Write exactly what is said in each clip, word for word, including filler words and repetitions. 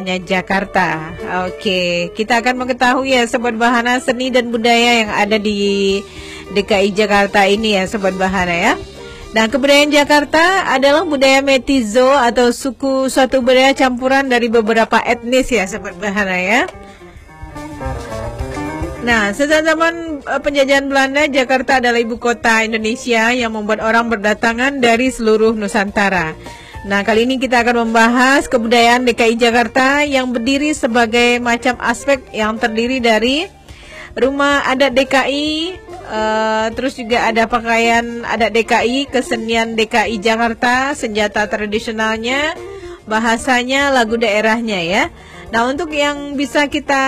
Jakarta. Oke, kita akan mengetahui ya Sobat Bahana seni dan budaya yang ada di D K I Jakarta ini ya Sobat Bahana ya. Nah, kebudayaan Jakarta adalah budaya mestizo atau suku suatu budaya campuran dari beberapa etnis ya Sobat Bahana ya. Nah, sejak zaman penjajahan Belanda, Jakarta adalah ibu kota Indonesia yang membuat orang berdatangan dari seluruh Nusantara. Nah, kali ini kita akan membahas kebudayaan D K I Jakarta yang berdiri sebagai macam aspek yang terdiri dari rumah adat D K I, uh, terus juga ada pakaian adat D K I, kesenian D K I Jakarta, senjata tradisionalnya, bahasanya, lagu daerahnya ya. Nah, untuk yang bisa kita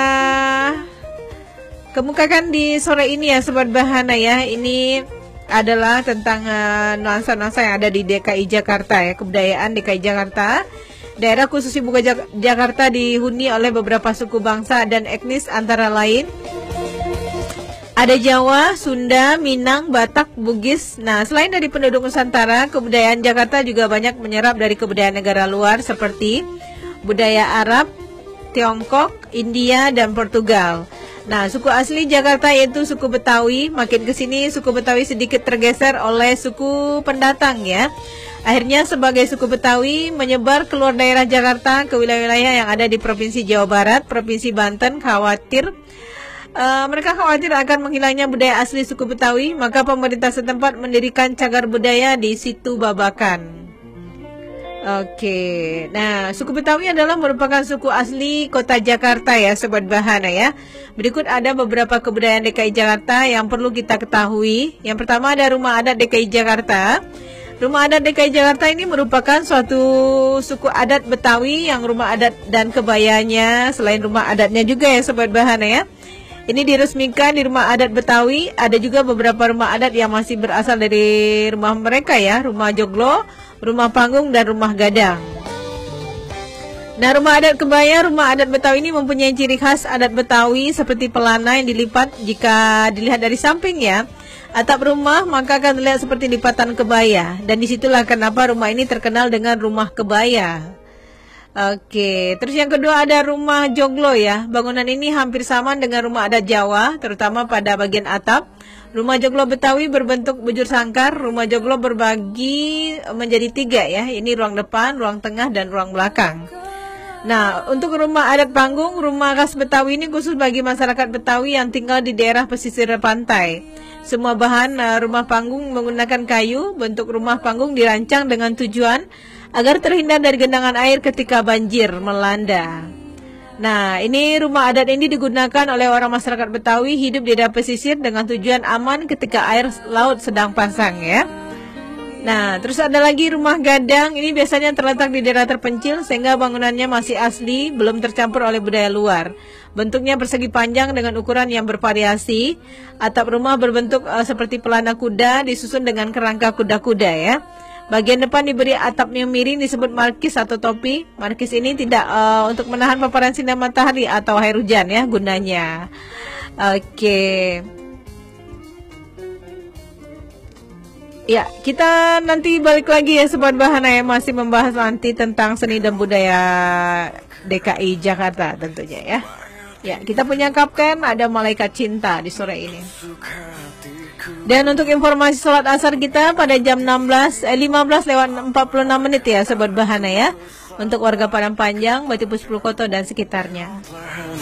kemukakan di sore ini ya Sobat Bahana ya, ini adalah tentang uh, nuansa-nuansa yang ada di D K I Jakarta ya, kebudayaan D K I Jakarta. Daerah khusus ibu kota Jakarta dihuni oleh beberapa suku bangsa dan etnis antara lain ada Jawa, Sunda, Minang, Batak, Bugis. Nah, selain dari penduduk Nusantara, kebudayaan Jakarta juga banyak menyerap dari kebudayaan negara luar seperti budaya Arab, Tiongkok, India, dan Portugal. Nah, suku asli Jakarta yaitu suku Betawi. Makin kesini suku Betawi sedikit tergeser oleh suku pendatang ya. Akhirnya sebagai suku Betawi menyebar keluar daerah Jakarta ke wilayah-wilayah yang ada di Provinsi Jawa Barat, Provinsi Banten. Khawatir uh, mereka khawatir akan menghilangnya budaya asli suku Betawi, maka pemerintah setempat mendirikan cagar budaya di situ Babakan. Oke, nah suku Betawi adalah merupakan suku asli kota Jakarta ya Sobat Bahana ya. Berikut ada beberapa kebudayaan D K I Jakarta yang perlu kita ketahui. Yang pertama ada rumah adat D K I Jakarta. Rumah adat D K I Jakarta ini merupakan suatu suku adat Betawi yang rumah adat dan kebayanya, selain rumah adatnya juga ya Sobat Bahana ya. Ini diresmikan di rumah adat Betawi. Ada juga beberapa rumah adat yang masih berasal dari rumah mereka ya, rumah joglo, rumah panggung, dan rumah gadang. Nah, rumah adat kebaya, rumah adat Betawi ini mempunyai ciri khas adat Betawi seperti pelana yang dilipat jika dilihat dari samping ya. Atap rumah maka akan terlihat seperti lipatan kebaya, dan disitulah kenapa rumah ini terkenal dengan rumah kebaya. Oke, terus yang kedua ada rumah joglo ya. Bangunan ini hampir sama dengan rumah adat Jawa, terutama pada bagian atap. Rumah joglo Betawi berbentuk bujur sangkar. Rumah joglo berbagi menjadi tiga ya. Ini ruang depan, ruang tengah, dan ruang belakang. Nah, untuk rumah adat panggung, rumah khas Betawi ini khusus bagi masyarakat Betawi yang tinggal di daerah pesisir pantai. Semua bahan uh, rumah panggung menggunakan kayu. Bentuk rumah panggung dirancang dengan tujuan agar terhindar dari genangan air ketika banjir melanda. Nah, ini rumah adat ini digunakan oleh orang masyarakat Betawi hidup di daerah pesisir dengan tujuan aman ketika air laut sedang pasang ya. Nah, terus ada lagi rumah gadang. Ini biasanya terletak di daerah terpencil sehingga bangunannya masih asli, belum tercampur oleh budaya luar. Bentuknya persegi panjang dengan ukuran yang bervariasi. Atap rumah berbentuk uh, seperti pelana kuda disusun dengan kerangka kuda-kuda ya. Bagian depan diberi atap yang miring disebut markis atau topi. Markis ini tidak uh, untuk menahan paparan sinar matahari atau air hujan ya gunanya. Oke. Ya, kita nanti balik lagi ya Sobat Bahana yang masih membahas nanti tentang seni dan budaya D K I Jakarta tentunya ya. Ya, kita punya kapten ada Malaikat Cinta di sore ini. Dan untuk informasi sholat asar kita pada jam enam belas, eh, lima belas lewat empat puluh enam menit ya Sobat Bahana ya. Untuk warga Padang Panjang, Batu Puspul Koto dan sekitarnya.